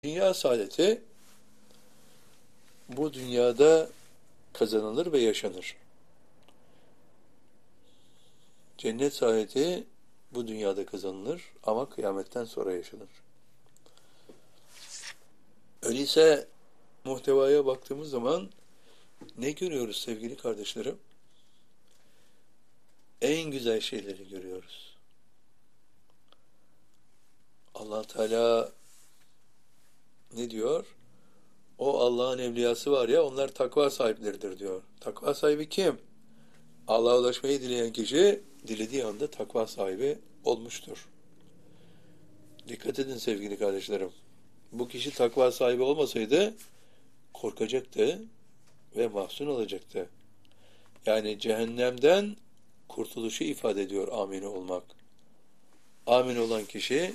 Dünya saadeti bu dünyada kazanılır ve yaşanır. Cennet saadeti bu dünyada kazanılır ama kıyametten sonra yaşanır. Öyleyse muhtevaya baktığımız zaman ne görüyoruz sevgili kardeşlerim? En güzel şeyleri görüyoruz. Allah Teala ne diyor? O Allah'ın evliyası var ya, onlar takva sahipleridir diyor. Takva sahibi kim? Allah'a ulaşmayı dileyen kişi dilediği anda takva sahibi olmuştur. Dikkat edin sevgili kardeşlerim. Bu kişi takva sahibi olmasaydı korkacaktı ve mahzun olacaktı. Yani cehennemden kurtuluşu ifade ediyor amin olmak. Amin olan kişi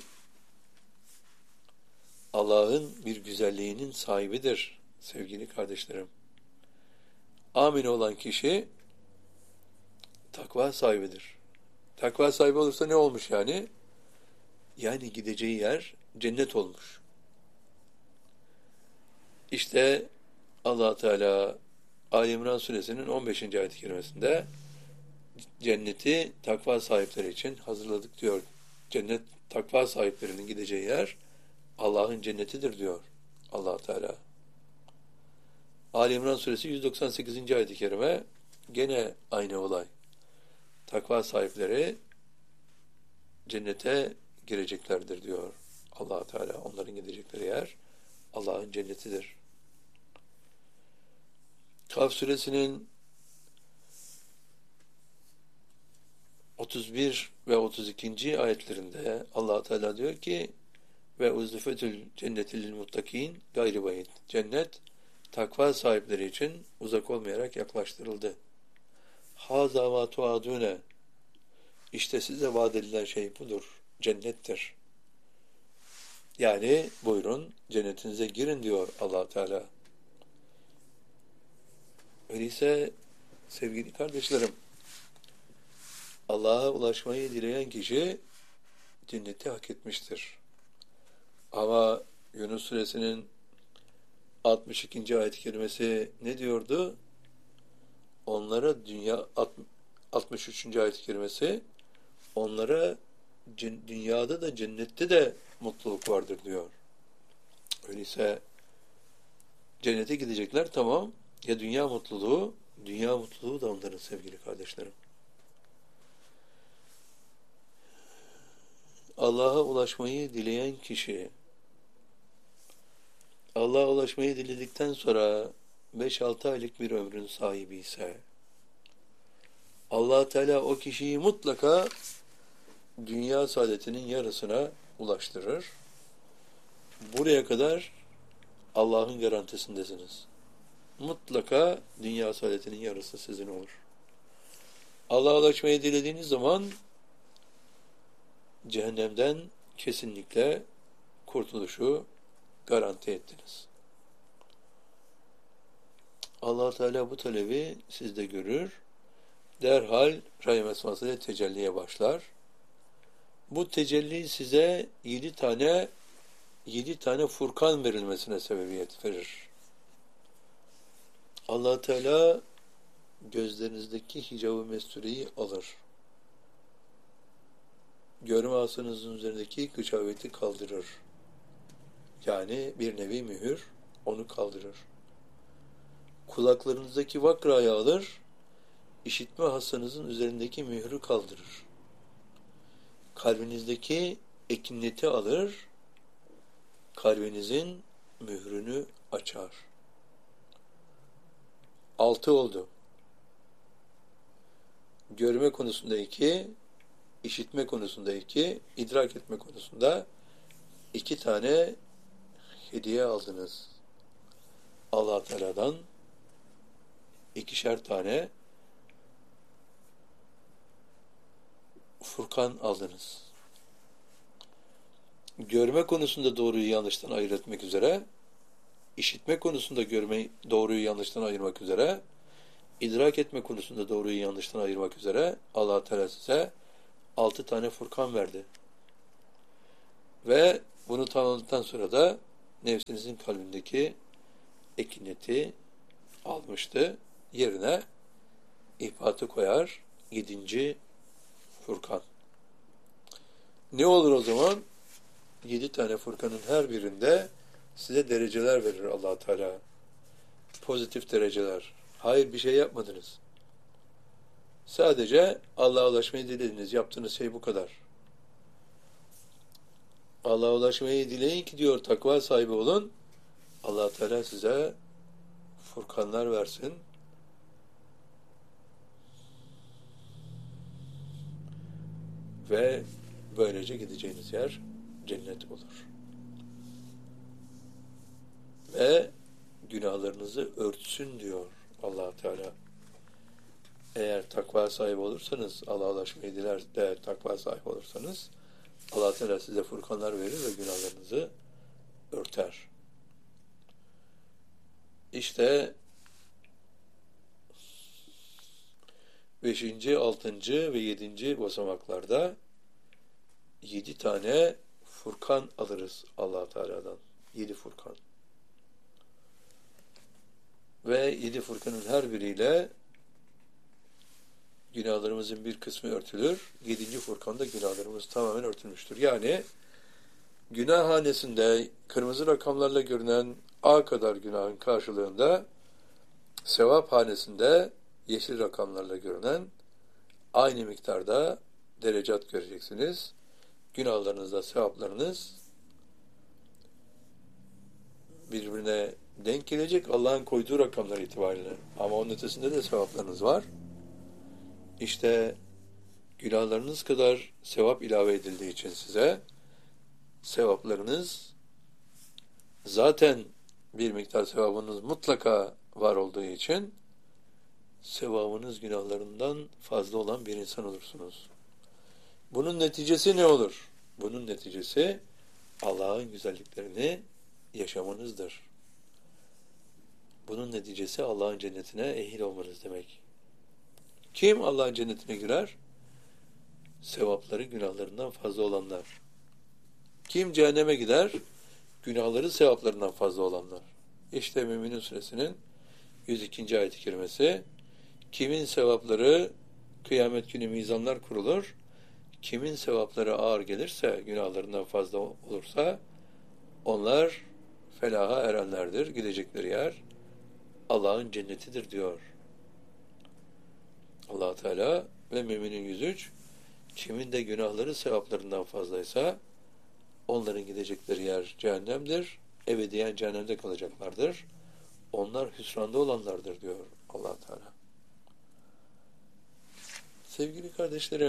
Allah'ın bir güzelliğinin sahibidir sevgili kardeşlerim. Amin olan kişi takva sahibidir. Takva sahibi olursa ne olmuş yani? Yani gideceği yer cennet olmuş. İşte Allah Teala Ali İmran suresinin 15. ayet-i kerimesinde cenneti takva sahipleri için hazırladık diyor. Cennet takva sahiplerinin gideceği yer Allah'ın cennetidir diyor Allah Teala. Ali İmran suresi 198. ayet-i kerime gene aynı olay. Takva sahipleri cennete gireceklerdir diyor Allah Teala. Onların gidecekleri yer Allah'ın cennetidir. Kaf suresinin 31 ve 32. ayetlerinde Allah Teala diyor ki ve uzlifetül cenneti lil muttakin gayri bayit. Cennet takva sahipleri için uzak olmayarak yaklaştırıldı. Haza ma tuadune. İşte size vaat edilen şey budur. Cennettir. Yani buyurun cennetinize girin diyor Allah Teala. Öyleyse sevgili kardeşlerim, Allah'a ulaşmayı dileyen kişi cenneti hak etmiştir. Ama Yunus suresinin 62. ayet-i kerimesi ne diyordu? Onlara 63. ayet-i kerimesi onlara dünyada da cennette de mutluluk vardır diyor. Öyleyse cennete gidecekler, tamam. Ya dünya mutluluğu da onların sevgili kardeşlerim. Allah'a ulaşmayı dileyen kişi Allah'a ulaşmayı diledikten sonra 5-6 aylık bir ömrün sahibi ise Allah Teala o kişiyi mutlaka dünya saadetinin yarısına ulaştırır. Buraya kadar Allah'ın garantisindesiniz. Mutlaka dünya saadetinin yarısı sizin olur. Allah'a ulaşmayı dilediğiniz zaman cehennemden kesinlikle kurtuluşu garanti ettiniz. Allah Teala bu talebi sizde görür. Derhal rahim esmasıyla tecelliye başlar. Bu tecelli size 7 tane Furkan verilmesine sebebiyet verir. Allah Teala gözlerinizdeki hicab-ı mestureyi alır. Görme asınızın üzerindeki gıçaveti kaldırır. Yani bir nevi mühür, onu kaldırır. Kulaklarınızdaki vakrayı alır, işitme hassanızın üzerindeki mührü kaldırır. Kalbinizdeki ekinneti alır, kalbinizin mührünü açar. 6 oldu. Görme konusunda 2, işitme konusunda 2, idrak etme konusunda 2 tane hediye aldınız. Allah Teala'dan 2'şer tane Furkan aldınız. Görme konusunda doğruyu yanlıştan ayırt etmek üzere, işitme konusunda doğruyu yanlıştan ayırmak üzere, idrak etme konusunda doğruyu yanlıştan ayırmak üzere Allah Teala size 6 tane Furkan verdi. Ve bunu tamamladıktan sonra da nefsinizin kalbindeki ekineti almıştı. Yerine ihbatı koyar. 7. Furkan. Ne olur o zaman? 7 tane Furkan'ın her birinde size dereceler verir Allah Teala. Pozitif dereceler. Hayır, bir şey yapmadınız. Sadece Allah'a ulaşmayı dilediniz. Yaptığınız şey bu kadar. Allah'a ulaşmayı dileyin ki diyor, takva sahibi olun. Allah Teala size Furkanlar versin. Ve böylece gideceğiniz yer cennet olur. Ve günahlarınızı örtsün diyor Allah Teala. Eğer takva sahibi olursanız, Allah'a ulaşmayı diler de takva sahibi olursanız, Allah Teala size furkanlar verir ve günahlarınızı örter. İşte 5., 6. ve 7. basamaklarda 7 tane Furkan alırız Allah Teala'dan. 7 Furkan. Ve 7 Furkanın her biriyle günahlarımızın bir kısmı örtülür. 7. Furkan'da günahlarımız tamamen örtülmüştür. Yani günah hanesinde kırmızı rakamlarla görünen A kadar günahın karşılığında sevap hanesinde yeşil rakamlarla görünen aynı miktarda derecat göreceksiniz. Günahlarınızda sevaplarınız birbirine denk gelecek Allah'ın koyduğu rakamlar itibariyle. Ama onun ötesinde de sevaplarınız var. İşte günahlarınız kadar sevap ilave edildiği için size sevaplarınız, zaten bir miktar sevabınız mutlaka var olduğu için sevabınız günahlarından fazla olan bir insan olursunuz. Bunun neticesi ne olur? Bunun neticesi Allah'ın güzelliklerini yaşamanızdır. Bunun neticesi Allah'ın cennetine ehil olmanız demek. Kim Allah'ın cennetine girer? Sevapları günahlarından fazla olanlar. Kim cehenneme gider? Günahları sevaplarından fazla olanlar. İşte Müminun Suresinin 102. ayet-i kerimesi. Kimin sevapları kıyamet günü mizanlar kurulur, kimin sevapları ağır gelirse, günahlarından fazla olursa, onlar felaha erenlerdir. Gidecekleri yer Allah'ın cennetidir diyor Allah Teala. Ve Müminun 103, kimin de günahları sevaplarından fazlaysa onların gidecekleri yer cehennemdir. Ebediyen cehennemde kalacaklardır. Onlar hüsranda olanlardır diyor Allah Teala. Sevgili kardeşlerim,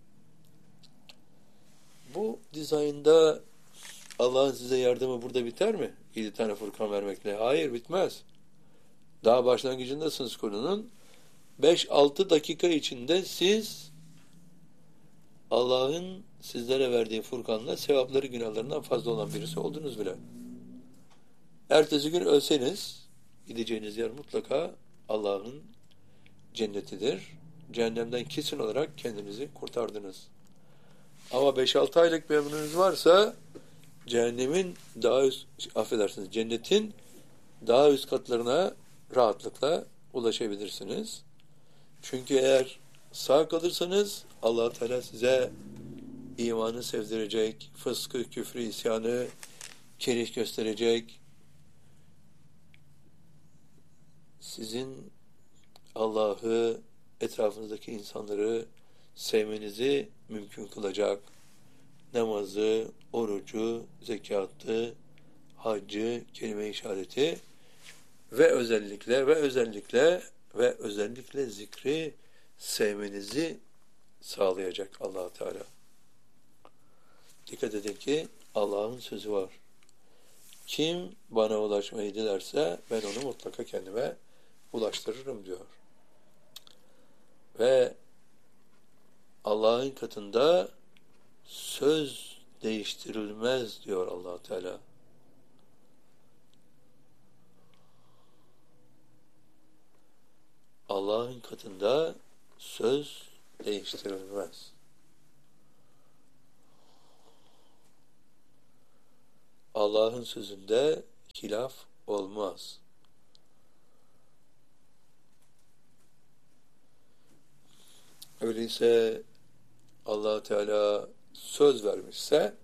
bu dizaynda Allah'ın size yardımı burada biter mi? 7 tane Furkan vermekle. Hayır, bitmez. Daha başlangıcındasınız konunun. 5-6 dakika içinde siz Allah'ın sizlere verdiği Furkan'la sevapları günahlarından fazla olan birisi oldunuz bile. Ertesi gün ölseniz gideceğiniz yer mutlaka Allah'ın cennetidir. Cehennemden kesin olarak kendinizi kurtardınız. Ama 5-6 aylık bir ömrünüz varsa cehennemin daha üst, affedersiniz, cennetin daha üst katlarına rahatlıkla ulaşabilirsiniz. Çünkü eğer sağ kalırsanız Allah Teala size imanı sevdirecek, fıskı, küfrü, isyanı kerih gösterecek. Sizin Allah'ı, etrafınızdaki insanları sevmenizi mümkün kılacak. Namazı, orucu, zekatı, haccı, kelime-i işareti ve özellikle zikri sevmenizi sağlayacak Allah Teala. Dikkat edin ki Allah'ın sözü var. Kim bana ulaşmayı dilerse ben onu mutlaka kendime ulaştırırım diyor. Ve Allah'ın katında söz değiştirilmez diyor Allah Teala. Allah'ın katında söz değiştirilmez. Allah'ın sözünde hilaf olmaz. Öyleyse Allah Teala söz vermişse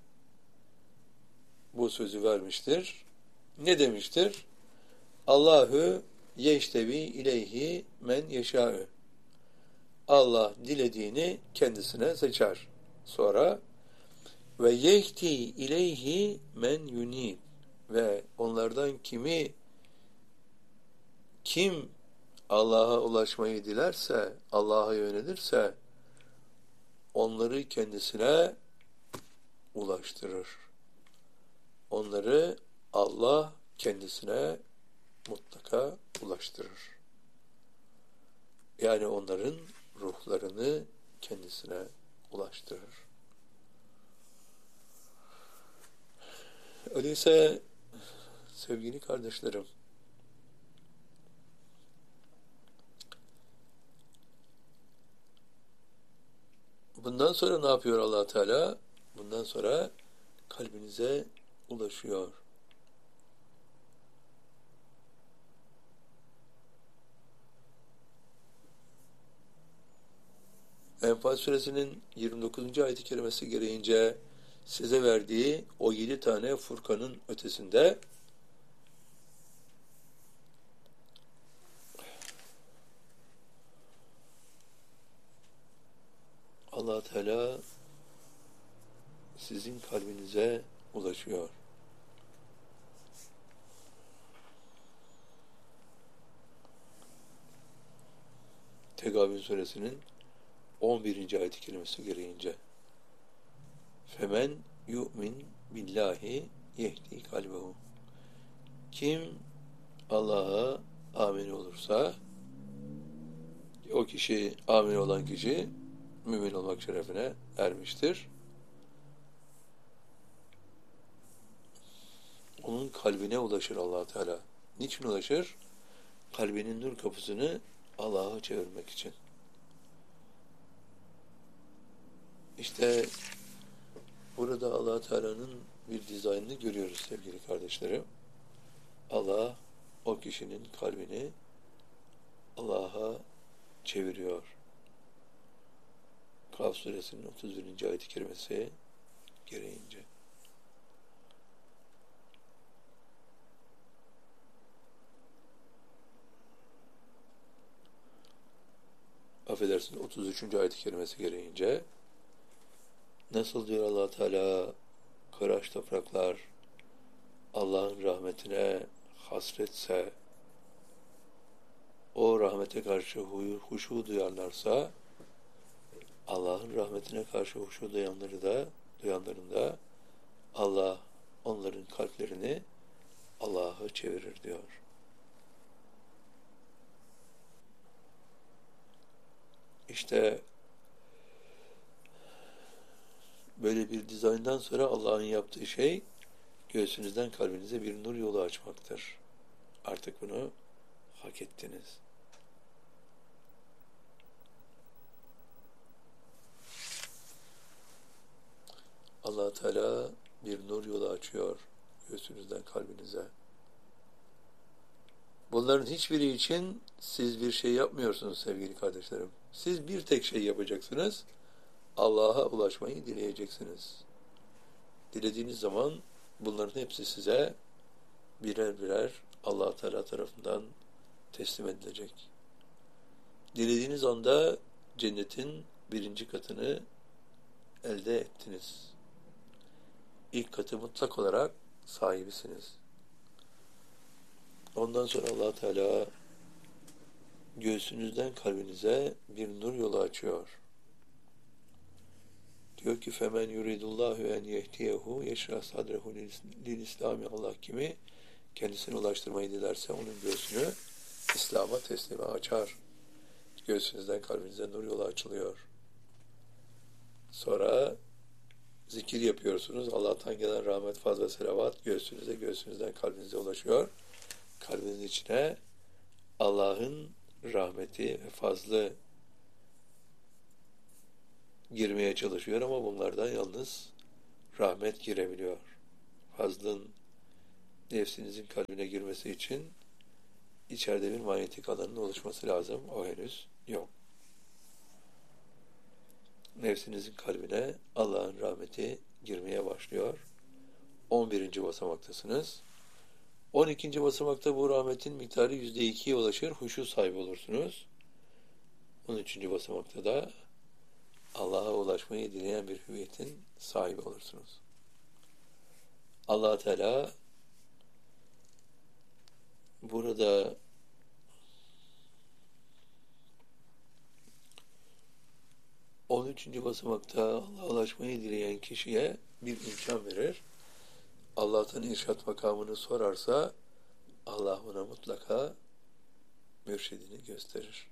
bu sözü vermiştir. Ne demiştir? Allahu yeştevi ileyhi men yeşâ'ü. Allah dilediğini kendisine seçer. Sonra ve yehti ileyhi men yunib. Ve onlardan kim Allah'a ulaşmayı dilerse, Allah'a yönelirse onları kendisine ulaştırır. Onları Allah kendisine mutlaka ulaştırır. Yani onların ruhlarını kendisine ulaştırır. Öyleyse sevgili kardeşlerim, bundan sonra ne yapıyor Allah Teala? Bundan sonra kalbinize ulaşıyor. Enfal suresinin 29. ayet-i kerimesi gereğince size verdiği o 7 tane Furkan'ın ötesinde Allah Teala sizin kalbinize ulaşıyor. Tegabün suresinin 11. ayet-i kerimesi gereğince Femen yu'min billahi yehdi kalbehu. Kim Allah'a amin olursa o kişi, amin olan kişi mümin olmak şerefine ermiştir. Onun kalbine ulaşır Allah Teala. Niçin ulaşır? Kalbinin nur kapısını Allah'a çevirmek için. İşte burada Allah Teala'nın bir dizaynını görüyoruz sevgili kardeşlerim. Allah o kişinin kalbini Allah'a çeviriyor. Kaf suresinin 31. ayet-i kerimesi gereğince. Affedersin 33. ayet-i kerimesi gereğince nasıl diyor Allah Teala, kıraç topraklar Allah'ın rahmetine hasretse, o rahmete karşı huşu duyarlarsa, Allah'ın rahmetine karşı huşu duyanların da Allah onların kalplerini Allah'a çevirir diyor. İşte böyle bir dizayndan sonra Allah'ın yaptığı şey göğsünüzden kalbinize bir nur yolu açmaktır. Artık bunu hak ettiniz. Allah Teala bir nur yolu açıyor göğsünüzden kalbinize. Bunların hiçbiri için siz bir şey yapmıyorsunuz sevgili kardeşlerim. Siz bir tek şey yapacaksınız. Allah'a ulaşmayı dileyeceksiniz. Dilediğiniz zaman bunların hepsi size birer birer Allah Teala tarafından teslim edilecek. Dilediğiniz anda cennetin 1. katını elde ettiniz. İlk katı mutlak olarak sahibisiniz. Ondan sonra Allah Teala göğsünüzden kalbinize bir nur yolu açıyor. Diyor ki femen yuridullahu en yehdiyehu yeşrah sadrehu lil İslami. Allah kimi kendisine ulaştırmayı dilerse onun göğsünü İslam'a teslime açar. Göğsünüzden kalbinize nur yolu açılıyor. Sonra zikir yapıyorsunuz. Allah'tan gelen rahmet, fazla selavat göğsünüzden kalbinize ulaşıyor. Kalbinin içine Allah'ın rahmeti ve fazlı girmeye çalışıyor ama bunlardan yalnız rahmet girebiliyor. Fazlın nefsinizin kalbine girmesi için içeride bir manyetik alanın oluşması lazım. O henüz yok. Nefsinizin kalbine Allah'ın rahmeti girmeye başlıyor. 11. basamaktasınız. 12. basamakta bu rahmetin miktarı %2'ye ulaşır. Huşu sahibi olursunuz. 13. basamakta da Allah'a ulaşmayı dileyen bir hüviyetin sahibi olursunuz. Allah Teala burada 13. basamakta Allah'a ulaşmayı dileyen kişiye bir imkan verir. Allah'tan irşat makamını sorarsa Allah ona mutlaka mürşidini gösterir.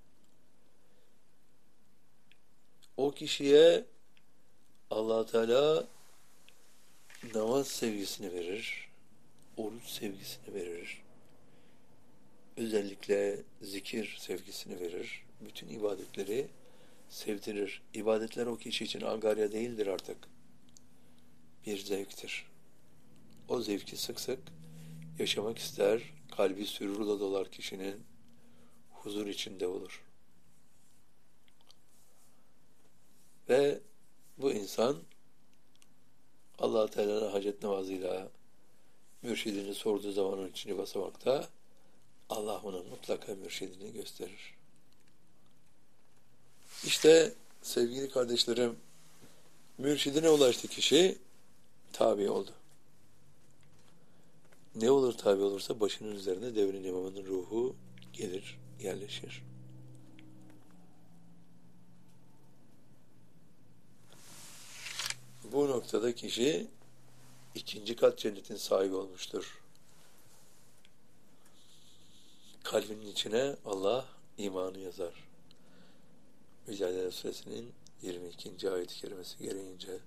O kişiye Allah Teala namaz sevgisini verir, oruç sevgisini verir, özellikle zikir sevgisini verir, bütün ibadetleri sevdirir. İbadetler o kişi için angarya değildir artık. Bir zevktir. O zevki sık sık yaşamak ister, kalbi sürurla dolar kişinin, huzur içinde olur. Ve bu insan Allah-u Teala'nın hacet namazıyla mürşidini sorduğu zaman 13. basamakta Allah ona mutlaka mürşidini gösterir. İşte sevgili kardeşlerim, mürşidine ulaştı kişi, tabi oldu. Ne olur tabi olursa başının üzerine devrin imamının ruhu gelir, yerleşir. Bu noktada kişi 2. kat cennetin sahibi olmuştur. Kalbinin içine Allah imanı yazar. Mücadele Suresinin 22. ayet-i kerimesi gereğince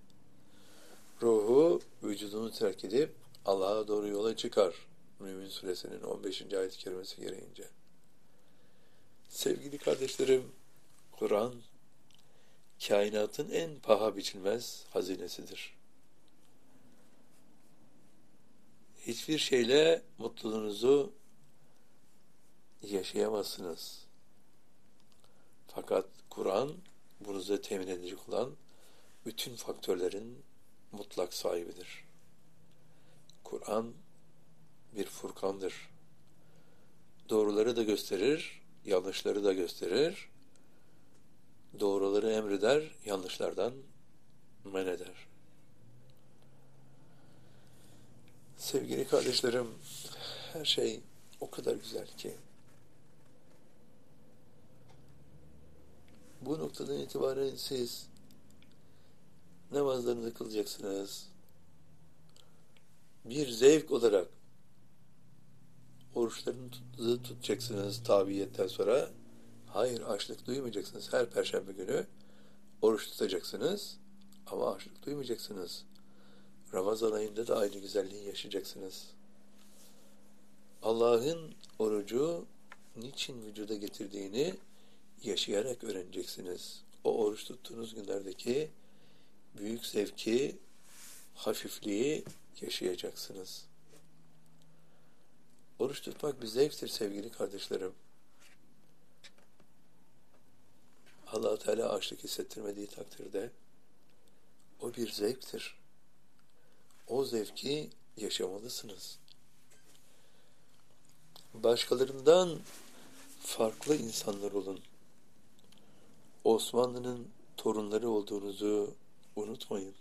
ruhu vücudunu terk edip Allah'a doğru yola çıkar. Mümin Suresinin 15. ayet-i kerimesi gereğince. Sevgili kardeşlerim, Kur'an kainatın en paha biçilmez hazinesidir. Hiçbir şeyle mutluluğunuzu yaşayamazsınız. Fakat Kur'an bunu size temin edecek olan bütün faktörlerin mutlak sahibidir. Kur'an bir furkandır. Doğruları da gösterir, yanlışları da gösterir. Doğruları emreder, yanlışlardan men eder. Sevgili kardeşlerim, her şey o kadar güzel ki bu noktadan itibaren siz namazlarınızı kılacaksınız. Bir zevk olarak oruçlarınızı tutacaksınız tabiyetten sonra. Hayır, açlık duymayacaksınız. Her perşembe günü oruç tutacaksınız ama açlık duymayacaksınız. Ramazan ayında da aynı güzelliği yaşayacaksınız. Allah'ın orucu niçin vücuda getirdiğini yaşayarak öğreneceksiniz. O oruç tuttuğunuz günlerdeki büyük zevki, hafifliği yaşayacaksınız. Oruç tutmak bir zevktir sevgili kardeşlerim. Allah-u Teala açlık hissettirmediği takdirde o bir zevktir. O zevki yaşamalısınız. Başkalarından farklı insanlar olun. Osmanlı'nın torunları olduğunuzu unutmayın.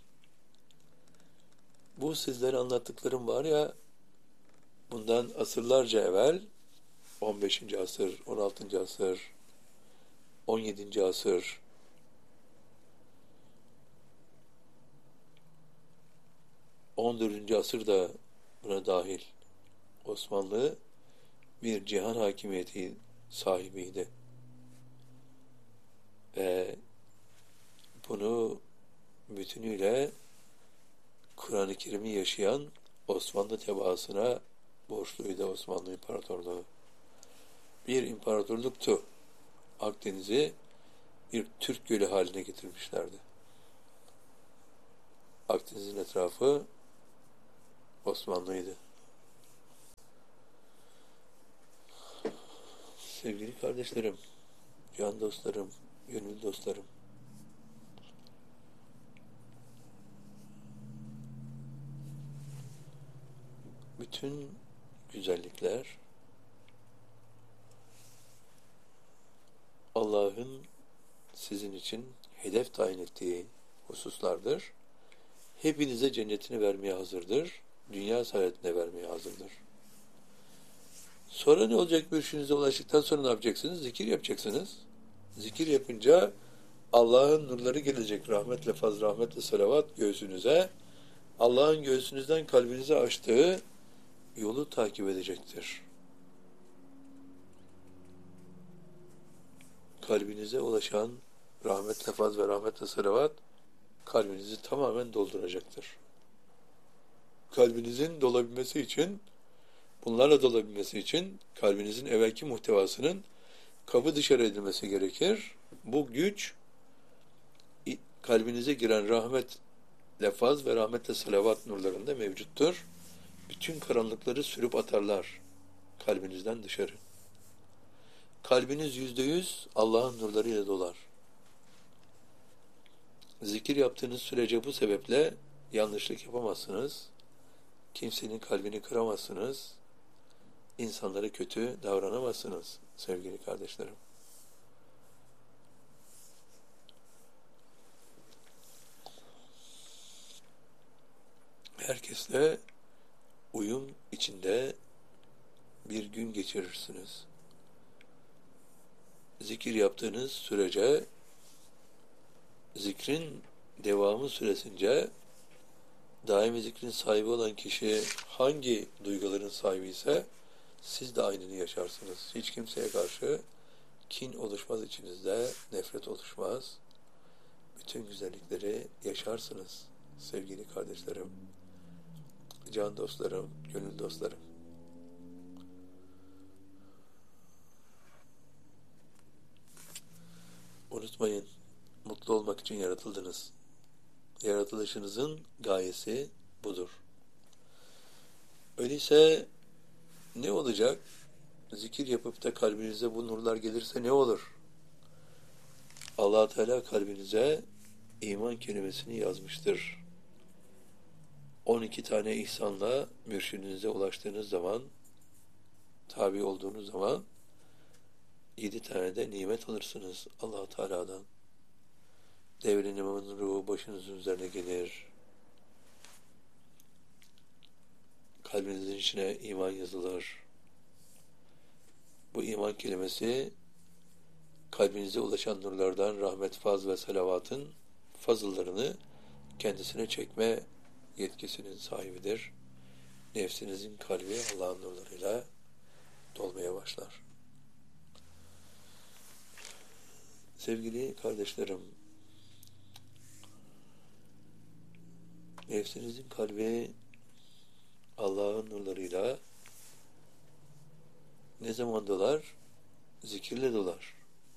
Bu sizlere anlattıklarım var ya, bundan asırlarca evvel 15. asır, 16. asır, 17. asır, 14. asır da buna dahil. Osmanlı bir cihan hakimiyeti sahibiydi. Ve bunu bütünüyle Kur'an-ı Kerim'i yaşayan Osmanlı tebaasına borçluydu Osmanlı İmparatorluğu. Bir imparatorluktu. Akdeniz'i bir Türk gölü haline getirmişlerdi. Akdeniz'in etrafı Osmanlıydı. Sevgili kardeşlerim, can dostlarım, gönül dostlarım, bütün güzellikler Allah'ın sizin için hedef tayin ettiği hususlardır. Hepinize cennetini vermeye hazırdır. Dünya saadetine vermeye hazırdır. Sonra ne olacak? Mürşidinize ulaştıktan sonra ne yapacaksınız? Zikir yapacaksınız. Zikir yapınca Allah'ın nurları gelecek. Rahmetle faz, rahmetle salavat göğsünüze. Allah'ın göğsünüzden kalbinize açtığı yolu takip edecektir. Kalbinize ulaşan rahmetle faz ve rahmetle salavat kalbinizi tamamen dolduracaktır. Kalbinizin dolabilmesi için, bunlarla dolabilmesi için kalbinizin evvelki muhtevasının kapı dışarı edilmesi gerekir. Bu güç kalbinize giren rahmet, lefaz ve rahmetle salavat nurlarında mevcuttur. Bütün karanlıkları sürüp atarlar kalbinizden dışarı. Kalbiniz %100 Allah'ın nurlarıyla dolar. Zikir yaptığınız sürece bu sebeple yanlışlık yapamazsınız. Kimsenin kalbini kıramazsınız. İnsanlara kötü davranamazsınız sevgili kardeşlerim. Herkesle uyum içinde bir gün geçirirsiniz. Zikir yaptığınız sürece, zikrin devamı süresince daimi zikrin sahibi olan kişi hangi duyguların sahibi ise siz de aynını yaşarsınız. Hiç kimseye karşı kin oluşmaz içinizde, nefret oluşmaz. Bütün güzellikleri yaşarsınız sevgili kardeşlerim, can dostlarım, gönül dostlarım. Unutmayın, mutlu olmak için yaratıldınız. Yaratılışınızın gayesi budur. Öyleyse ne olacak? Zikir yapıp da kalbinize bu nurlar gelirse ne olur? Allah Teala kalbinize iman kelimesini yazmıştır. 12 tane ihsanla mürşidinize ulaştığınız zaman, tabi olduğunuz zaman 7 tane de nimet alırsınız Allah Teala'dan. Devrin imamın ruhu başınızın üzerine gelir. Kalbinizin içine iman yazılır. Bu iman kelimesi kalbinize ulaşan nurlardan rahmet, faz ve salavatın fazıllarını kendisine çekme yetkisinin sahibidir. Nefsinizin kalbi Allah'ın nurlarıyla dolmaya başlar. Sevgili kardeşlerim, nefsinizin kalbi Allah'ın nurlarıyla ne zaman dolar? Zikirle dolar.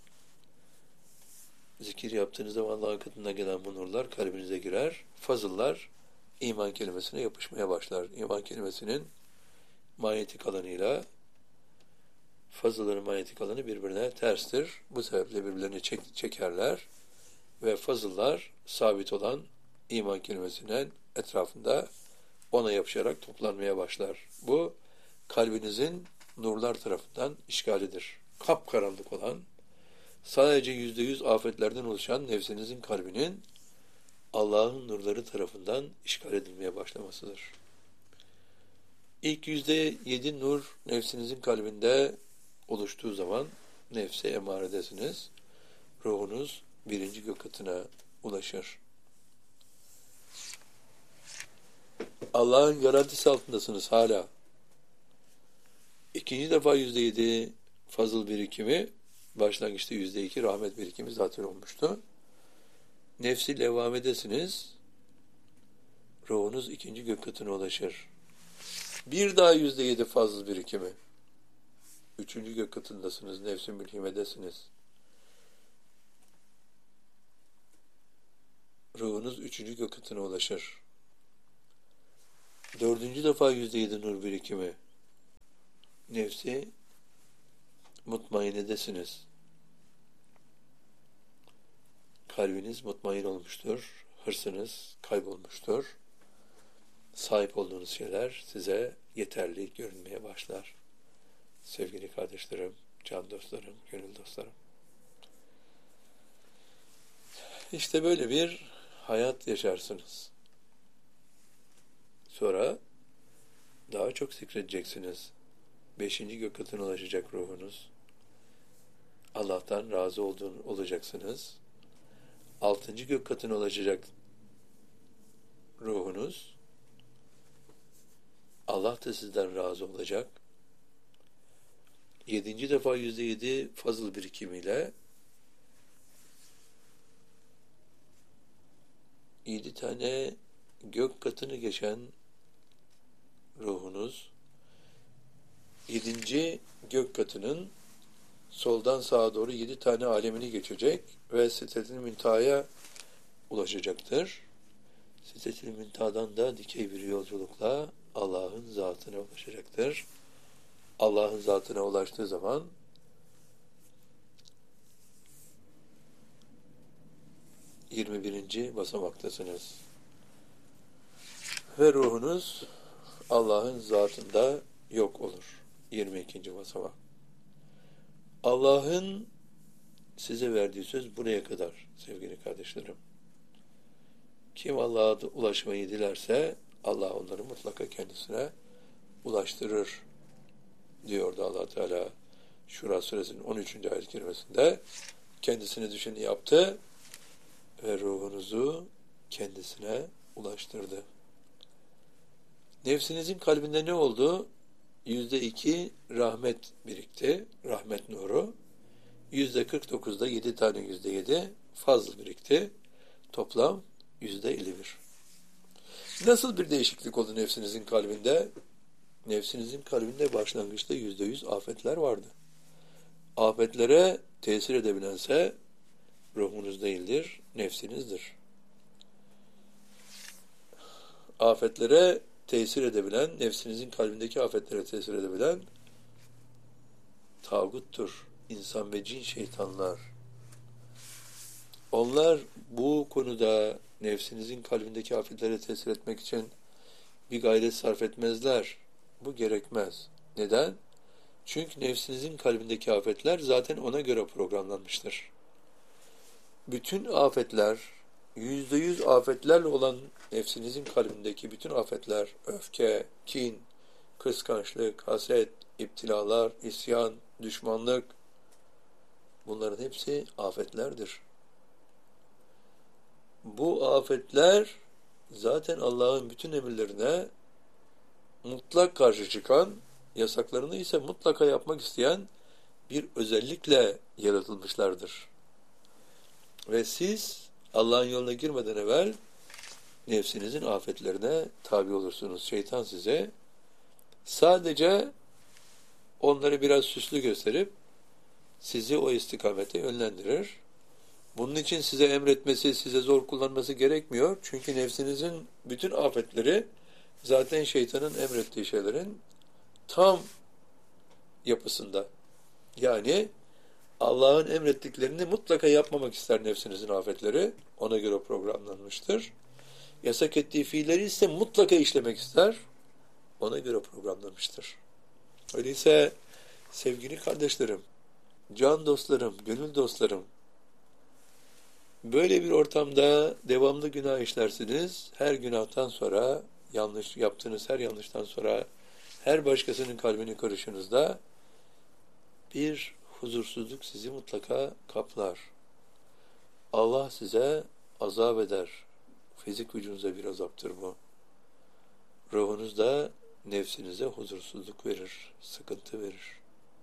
Zikir yaptığınız zaman Allah'ın katından gelen bu nurlar kalbinize girer. Fazıllar iman kelimesine yapışmaya başlar. İman kelimesinin manyetik alanıyla fazılların manyetik alanı birbirine terstir. Bu sebeple birbirlerini çekerler ve fazıllar sabit olan iman kelimesinin etrafında ona yapışarak toplanmaya başlar. Bu kalbinizin nurlar tarafından işgalidir. Kapkaranlık olan, sadece %100 afetlerden oluşan nefsinizin kalbinin Allah'ın nurları tarafından işgal edilmeye başlamasıdır. İlk %7 nur nefsinizin kalbinde oluştuğu zaman nefse emaredesiniz. Ruhunuz birinci gök katına ulaşır. Allah'ın garantisi altındasınız hala. İkinci defa %7 fazıl birikimi, başlangıçta %2 rahmet birikimi zaten olmuştu. Nefsi levvamedesiniz. Ruhunuz ikinci gök katına ulaşır. Bir daha %7 fazıl birikimi. Üçüncü gök katındasınız. Nefsi mülhimedesiniz. Ruhunuz üçüncü gök katına ulaşır. Dördüncü defa %7 nur birikimi. Nefsi mutmainedesiniz. Kalbiniz mutmain olmuştur. Hırsınız kaybolmuştur. Sahip olduğunuz şeyler size yeterli görünmeye başlar. Sevgili kardeşlerim, can dostlarım, gönül dostlarım. İşte böyle bir hayat yaşarsınız. Sonra daha çok zikredeceksiniz. 5. gök katına ulaşacak ruhunuz. Allah'tan razı olacaksınız. 6. gök katına ulaşacak ruhunuz. Allah da sizden razı olacak. 7. defa %7 fazıl birikimiyle 7 tane gök katını geçen ruhunuz 7. gök katının soldan sağa doğru 7 tane alemini geçecek ve Sidret-i Münteha'ya ulaşacaktır. Sidret-i Münteha'dan da dikey bir yolculukla Allah'ın zatına ulaşacaktır. Allah'ın zatına ulaştığı zaman ...21. basamaktasınız. Ve ruhunuz Allah'ın zatında yok olur. 22. basamak. Allah'ın size verdiği söz buraya kadar sevgili kardeşlerim. Kim Allah'a ulaşmayı dilerse Allah onları mutlaka kendisine ulaştırır diyordu Allah Teala Şura suresinin 13. ayet-i kerimesinde. Kendisine düşeni yaptı ve ruhunuzu kendisine ulaştırdı. Nefsinizin kalbinde ne oldu? %2 rahmet birikti, rahmet nuru. %49'da 7 tane %7 fazla birikti. Toplam %51. Nasıl bir değişiklik oldu nefsinizin kalbinde? Nefsinizin kalbinde başlangıçta %100 afetler vardı. Afetlere tesir edebilense ruhunuz değildir, nefsinizdir. Afetlere tesir edebilen, nefsinizin kalbindeki afetlere tesir edebilen tağuttur. İnsan ve cin şeytanlar. Onlar bu konuda nefsinizin kalbindeki afetlere tesir etmek için bir gayret sarf etmezler. Bu gerekmez. Neden? Çünkü nefsinizin kalbindeki afetler zaten ona göre programlanmıştır. Bütün afetler, %100 afetlerle olan nefsinizin kalbindeki bütün afetler, öfke, kin, kıskançlık, haset, iptilalar, isyan, düşmanlık, bunların hepsi afetlerdir. Bu afetler zaten Allah'ın bütün emirlerine mutlak karşı çıkan, yasaklarını ise mutlaka yapmak isteyen bir özellikle yaratılmışlardır. Ve siz Allah'ın yoluna girmeden evvel nefsinizin afetlerine tabi olursunuz. Şeytan size sadece onları biraz süslü gösterip sizi o istikamete yönlendirir. Bunun için size emretmesi, size zor kullanması gerekmiyor. Çünkü nefsinizin bütün afetleri zaten şeytanın emrettiği şeylerin tam yapısında. Yani Allah'ın emrettiklerini mutlaka yapmamak ister nefsinizin afetleri. Ona göre programlanmıştır. Yasak ettiği fiilleri ise mutlaka işlemek ister. Ona göre programlanmıştır. Öyleyse sevgili kardeşlerim, can dostlarım, gönül dostlarım, böyle bir ortamda devamlı günah işlersiniz. Her günahtan sonra, yanlış yaptığınız her yanlıştan sonra, her başkasının kalbini kırışınızda bir huzursuzluk sizi mutlaka kaplar. Allah size azap eder. Fizik vücudunuza bir azaptır bu. Ruhunuzda nefsinize huzursuzluk verir, sıkıntı verir.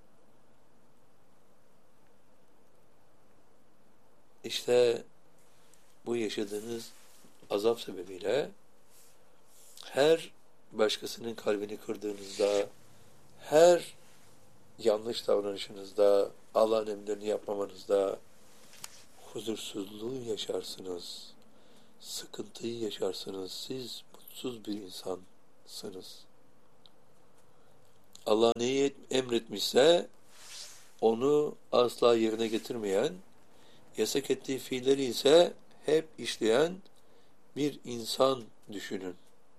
İşte bu yaşadığınız azap sebebiyle her başkasının kalbini kırdığınızda, her yanlış davranışınızda, Allah'ın emirlerini yapmamanızda huzursuzluğu yaşarsınız, sıkıntıyı yaşarsınız. Siz mutsuz bir insansınız. Allah neyi emretmişse onu asla yerine getirmeyen, yasak ettiği fiilleri ise hep işleyen bir insan düşünün.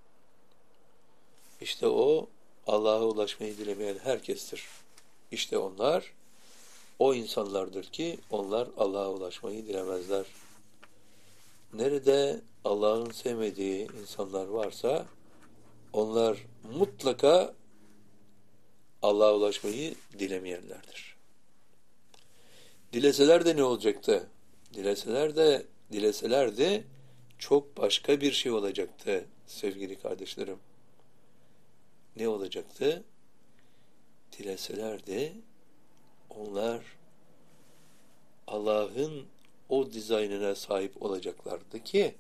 İşte o Allah'a ulaşmayı dilemeyen herkestir. İşte onlar o insanlardır ki onlar Allah'a ulaşmayı dilemezler. Nerede Allah'ın sevmediği insanlar varsa onlar mutlaka Allah'a ulaşmayı dilemeyenlerdir. Dileseler de ne olacaktı? Dileseler de çok başka bir şey olacaktı sevgili kardeşlerim. Ne olacaktı? Dileseler de onlar Allah'ın o dizaynına sahip olacaklardı ki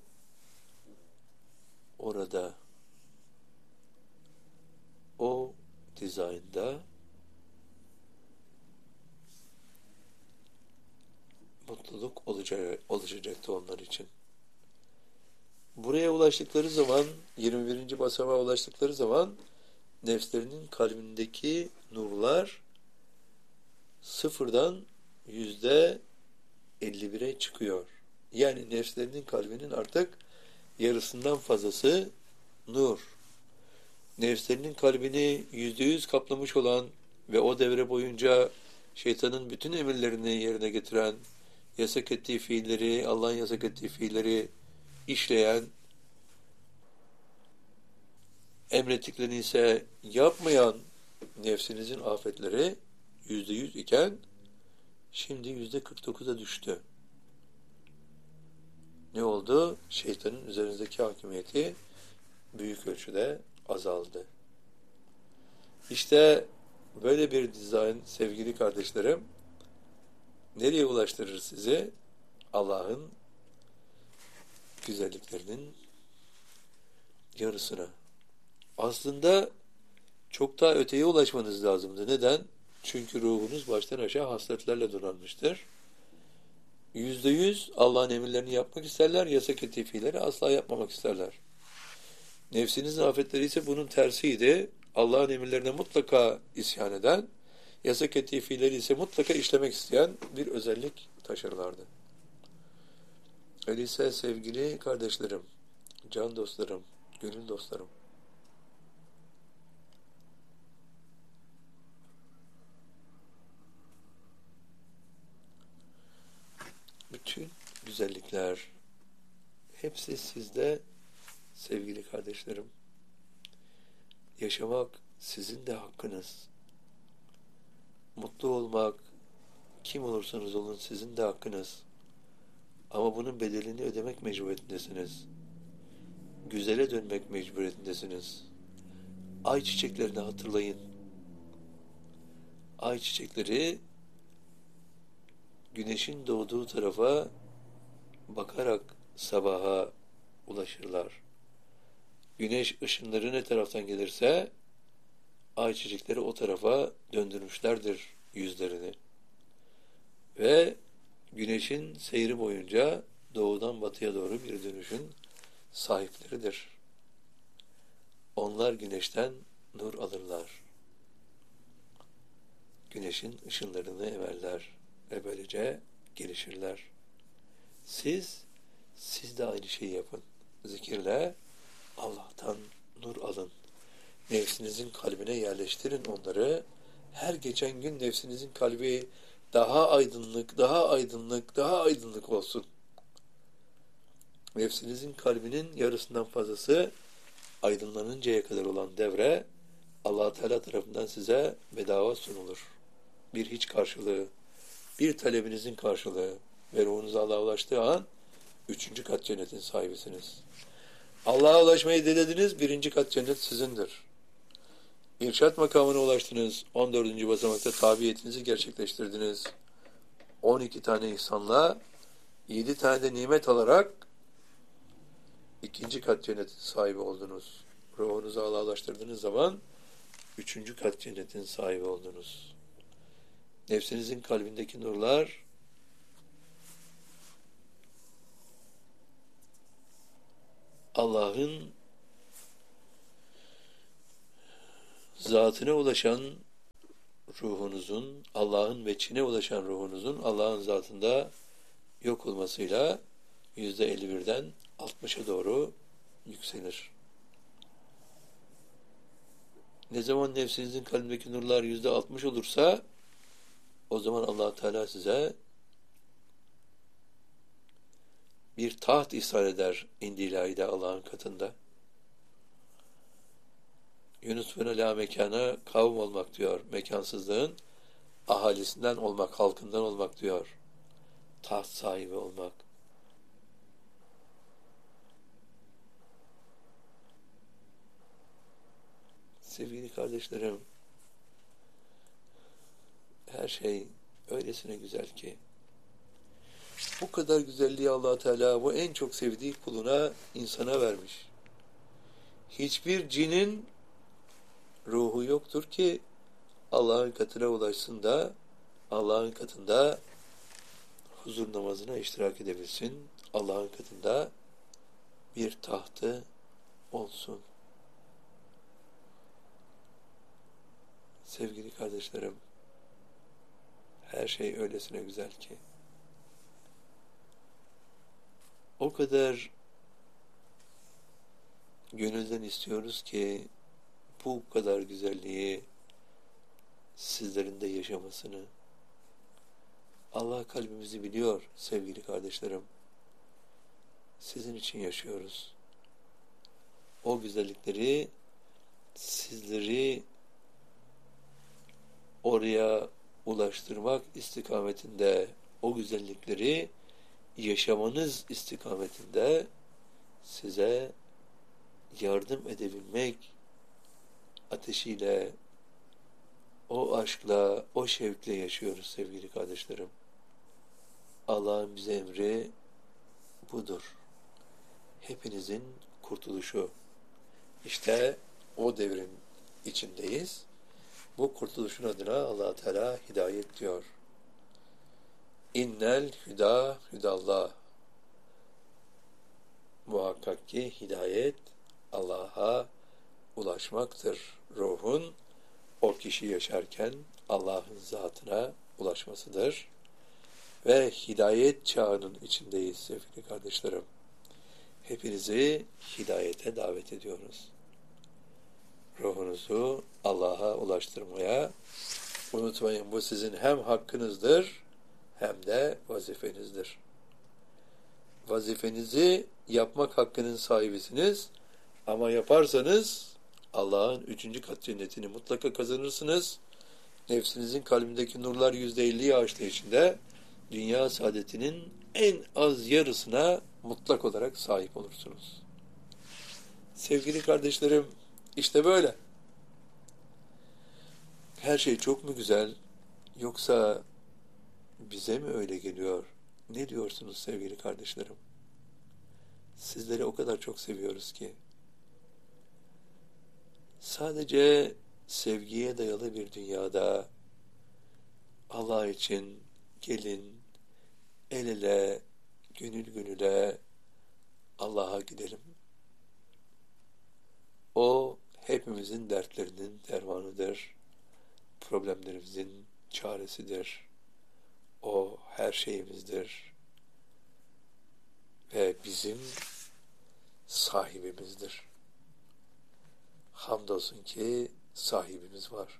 orada o dizaynda mutluluk oluşacaktı onlar için. Buraya ulaştıkları zaman, 21. basamağa ulaştıkları zaman nefslerinin kalbindeki nurlar sıfırdan %51'e çıkıyor. Yani nefslerinin kalbinin artık yarısından fazlası nur. Nefslerinin kalbini %100 kaplamış olan ve o devre boyunca şeytanın bütün emirlerini yerine getiren, yasak ettiği fiilleri, Allah'ın yasak ettiği fiilleri işleyen, emrettiklerini ise yapmayan nefsinizin afetleri %100 iken şimdi %49'a düştü. Ne oldu? Şeytanın üzerinizdeki hakimiyeti büyük ölçüde azaldı. İşte böyle bir dizayn sevgili kardeşlerim nereye ulaştırır sizi? Allah'ın güzelliklerinin yarısına. Aslında çok daha öteye ulaşmanız lazımdı. Neden? Çünkü ruhunuz baştan aşağı hasletlerle donanmıştır. %100 Allah'ın emirlerini yapmak isterler, yasak ettiği fiilleri asla yapmamak isterler. Nefsinizin afetleri ise bunun tersiydi. Allah'ın emirlerine mutlaka isyan eden, yasak ettiği fiilleri ise mutlaka işlemek isteyen bir özellik taşırlardı. Öyleyse sevgili kardeşlerim, can dostlarım, gönül dostlarım, bütün güzellikler hepsi sizde sevgili kardeşlerim. Yaşamak sizin de hakkınız. Mutlu olmak, kim olursanız olun sizin de hakkınız. Ama bunun bedelini ödemek mecburiyetindesiniz. Güzele dönmek mecburiyetindesiniz. Ay çiçeklerini hatırlayın. Ay çiçekleri güneşin doğduğu tarafa bakarak sabaha ulaşırlar. Güneş ışınları ne taraftan gelirse ay çiçekleri o tarafa döndürmüşlerdir yüzlerini. Ve güneşin seyri boyunca doğudan batıya doğru bir dönüşün sahipleridir. Onlar güneşten nur alırlar. Güneşin ışınlarını emerler ve böylece gelişirler. Siz de aynı şeyi yapın. Zikirle Allah'tan nur alın. Nefsinizin kalbine yerleştirin onları. Her geçen gün nefsinizin kalbi daha aydınlık, daha aydınlık, daha aydınlık olsun. Nefsinizin kalbinin yarısından fazlası aydınlanıncaya kadar olan devre Allah Teala tarafından size bedava sunulur. Bir hiç karşılığı, bir talebinizin karşılığı ve ruhunuz Allah'a ulaştığı an 3. kat cennetin sahibisiniz. Allah'a ulaşmayı dilediniz, 1. kat cennet sizindir. İrşad makamına ulaştınız, 14. basamakta tabiyetinizi gerçekleştirdiniz. 12 tane ihsanla, 7 tane de nimet alarak 2. kat cennetin sahibi oldunuz. Ruhunuzu Allah'a ulaştırdığınız zaman 3. kat cennetin sahibi oldunuz. Nefsinizin kalbindeki nurlar Allah'ın zatına ulaşan ruhunuzun, Allah'ın veçhine ulaşan ruhunuzun Allah'ın zatında yok olmasıyla %51'den 60'a doğru yükselir. Ne zaman nefsinizin kalbindeki nurlar %60 olursa o zaman Allah Teala size bir taht ihsan eder indilahide Allah'ın katında. Yunus bin la mekana kavm olmak diyor. Mekansızlığın ahalisinden olmak, halkından olmak diyor. Taht sahibi olmak. Sevgili kardeşlerim, her şey öylesine güzel ki, bu kadar güzelliği Allah Teala bu en çok sevdiği kuluna, insana vermiş. Hiçbir cinin ruhu yoktur ki Allah'ın katına ulaşsın da Allah'ın katında huzur namazına iştirak edebilsin. Allah'ın katında bir tahtı olsun. Sevgili kardeşlerim, her şey öylesine güzel ki, o kadar gönülden istiyoruz ki bu kadar güzelliği sizlerin de yaşamasını. Allah kalbimizi biliyor sevgili kardeşlerim. Sizin için yaşıyoruz. O güzellikleri, sizleri oraya ulaştırmak istikametinde, o güzellikleri yaşamanız istikametinde size yardım edebilmek ateşiyle, o aşkla, o şevkle yaşıyoruz sevgili kardeşlerim. Allah'ın bize emri budur. Hepinizin kurtuluşu. İşte o devrin içindeyiz. Bu kurtuluşun adına Allah Teala hidayet diyor. İnnel hüda hüdallah. Muhakkak ki hidayet Allah'a ulaşmaktır. Ruhun o kişi yaşarken Allah'ın zatına ulaşmasıdır. Ve hidayet çağının içindeyiz sevgili kardeşlerim. Hepinizi hidayete davet ediyoruz. Ruhunuzu Allah'a ulaştırmaya unutmayın, bu sizin hem hakkınızdır hem de vazifenizdir. Vazifenizi yapmak hakkının sahibisiniz ama yaparsanız Allah'ın 3. kat cennetini mutlaka kazanırsınız. Nefsinizin kalbindeki nurlar %50'yi aştığı için de dünya saadetinin en az yarısına mutlak olarak sahip olursunuz. Sevgili kardeşlerim, işte böyle. Her şey çok mu güzel, yoksa bize mi öyle geliyor? Ne diyorsunuz sevgili kardeşlerim? Sizleri o kadar çok seviyoruz ki. Sadece sevgiye dayalı bir dünyada Allah için gelin, el ele, gönül gönüle Allah'a gidelim. O hepimizin dertlerinin dermanıdır, problemlerimizin çaresidir. O her şeyimizdir ve bizim sahibimizdir. Hamdolsun ki sahibimiz var.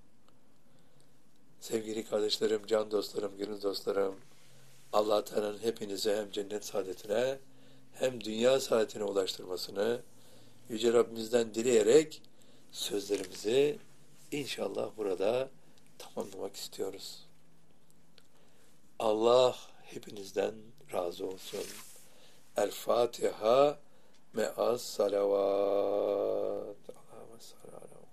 Sevgili kardeşlerim, can dostlarım, gönül dostlarım, Allah Teala'nın hepinize hem cennet saadetine hem dünya saadetine ulaştırmasını Yüce Rabbimizden dileyerek sözlerimizi inşallah burada tamamlamak istiyoruz. Allah hepinizden razı olsun. El Fatiha me'as salavat. Allahümme salli ala